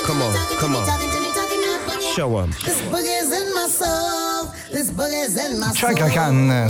Come on, come on. Show 'em. Chaka Khan,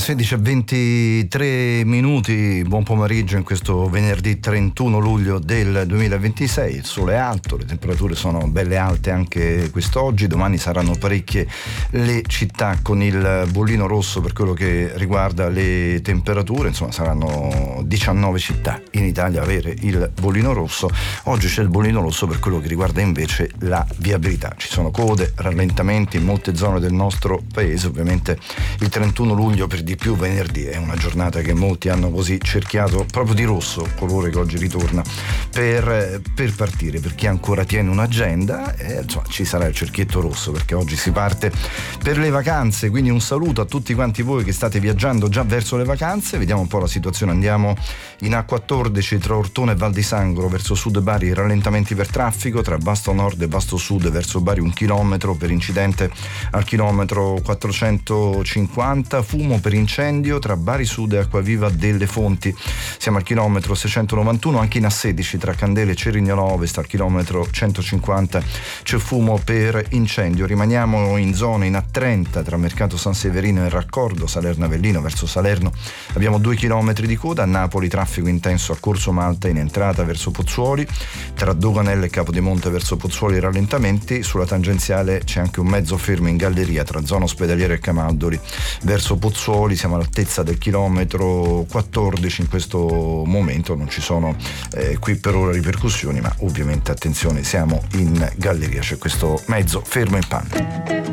16:23 Buon pomeriggio in questo venerdì 31 luglio del 2026. Il sole è alto, le temperature sono belle alte anche quest'oggi. Domani saranno parecchie le città con il bollino rosso per quello che riguarda le temperature. Insomma, saranno 19 città in Italia a avere il bollino rosso. Oggi c'è il bollino rosso per quello che riguarda invece la viabilità. Ci sono code, rallentamenti in molte zone del nostro paese. Ovviamente il 31 luglio, per di più venerdì, è una giornata che molti hanno così cerchiato proprio di rosso, colore che oggi ritorna per partire. Per chi ancora tiene un'agenda, insomma, ci sarà il cerchietto rosso perché oggi si parte per le vacanze. Quindi un saluto a tutti quanti voi che state viaggiando già verso le vacanze. Vediamo un po' la situazione. Andiamo in A14 tra Ortona e Val di Sangro verso sud Bari, rallentamenti per traffico. Tra Vasto Nord e Vasto Sud verso Bari 1 chilometro per incidente al chilometro 450. Fumo per incendio tra Bari Sud e Acquaviva delle Fonti, siamo al chilometro 691. Anche in A16 tra Candele e Cerignola Ovest al chilometro 150 c'è fumo per incendio. Rimaniamo in zona in A30 tra Mercato San Severino e Raccordo Salerno Avellino verso Salerno, abbiamo 2 chilometri di coda. A Napoli traffico intenso a Corso Malta in entrata verso Pozzuoli, tra Doganelle e Capodimonte verso Pozzuoli rallentamenti. Sulla tangenziale c'è anche un mezzo fermo in galleria tra zona ospedaliera e Camaldoli verso Pozzuoli, siamo all'altezza del chilometro 14 in questo momento. Non ci sono qui per ora ripercussioni, ma ovviamente attenzione, siamo in galleria, c'è questo mezzo fermo in panne.